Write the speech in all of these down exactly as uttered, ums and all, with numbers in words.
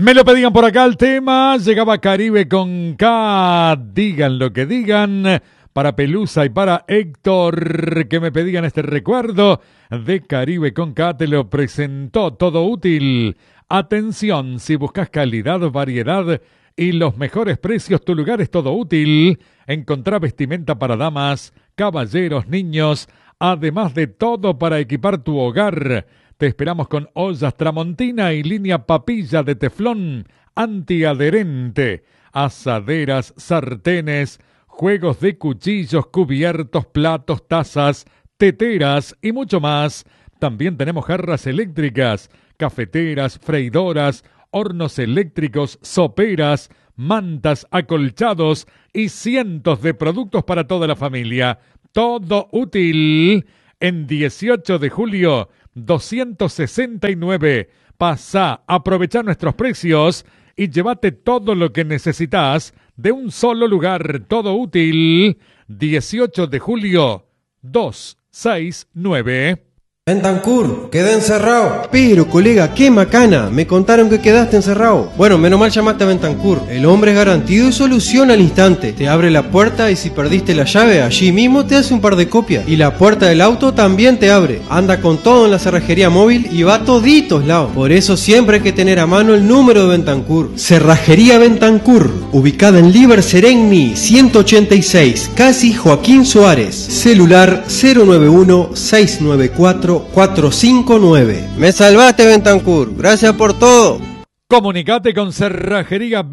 Me lo pedían por acá el tema, llegaba Caribe con K, digan lo que digan, para Pelusa y para Héctor, que me pedían este recuerdo de Caribe con K, te lo presentó Todo Útil. Atención, si buscas calidad, variedad y los mejores precios, tu lugar es Todo Útil. Encontrá vestimenta para damas, caballeros, niños, además de todo para equipar tu hogar. Te esperamos con ollas Tramontina y línea papilla de teflón antiadherente, asaderas, sartenes, juegos de cuchillos, cubiertos, platos, tazas, teteras y mucho más. También tenemos jarras eléctricas, cafeteras, freidoras, hornos eléctricos, soperas, mantas, acolchados y cientos de productos para toda la familia. Todo Útil en dieciocho de julio doscientos sesenta y nueve. Pasá, aprovechá nuestros precios y llévate todo lo que necesitas de un solo lugar. Todo Útil, dieciocho de julio doscientos sesenta y nueve. Bentancur, quedé encerrado. Pero, colega, qué macana. Me contaron que quedaste encerrado. Bueno, menos mal llamaste a Bentancur. El hombre es garantido y soluciona al instante. Te abre la puerta y si perdiste la llave, allí mismo te hace un par de copias. Y la puerta del auto también te abre. Anda con todo en la cerrajería móvil y va a toditos lados. Por eso siempre hay que tener a mano el número de Bentancur. Cerrajería Bentancur, ubicada en Liber Sereni ciento ochenta y seis, casi Joaquín Suárez. Celular cero nueve uno, seis nueve cuatro, cuatro cinco nueve. Me salvaste, Bentancur. Gracias por todo. Comunicate con Cerrajería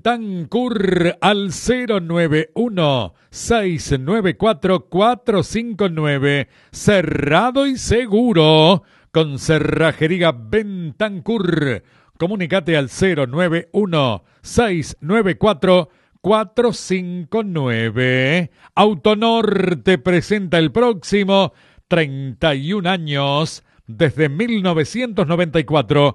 Bentancur al cero nueve uno, seis nueve cuatro, cuatro cinco nueve. Cerrado y seguro con Cerrajería Bentancur. Comunicate al cero nueve uno, seis nueve cuatro, cuatro cinco nueve. Autonorte presenta el próximo treinta y un años desde mil novecientos noventa y cuatro.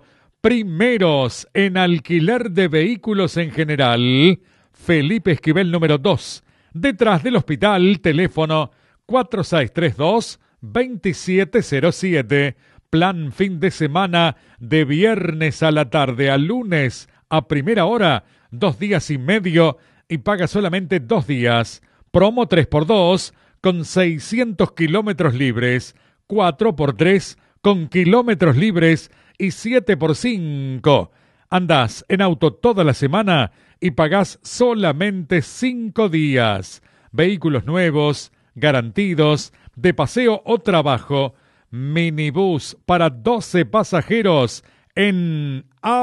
Primeros en alquiler de vehículos en general. Felipe Esquivel número dos. Detrás del hospital, teléfono cuatro seis tres dos, dos siete cero siete. Plan fin de semana de viernes a la tarde a lunes a primera hora. Dos días y medio y paga solamente dos días. Promo tres por dos con seiscientos kilómetros libres. cuatro por tres con kilómetros libres y siete por cinco. Andás en auto toda la semana y pagás solamente cinco días. Vehículos nuevos, garantidos, de paseo o trabajo. Minibús para doce pasajeros en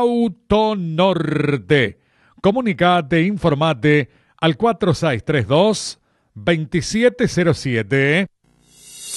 Autonorte. Comunicate, informate al cuatro seis tres dos, dos siete cero siete.